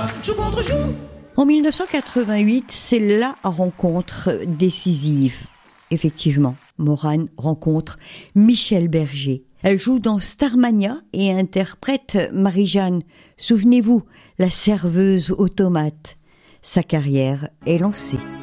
joue contre joue. En 1988, c'est la rencontre décisive. Effectivement, Morane rencontre Michel Berger. Elle joue dans Starmania et interprète Marie-Jeanne. Souvenez-vous, la serveuse automate. Sa carrière est lancée.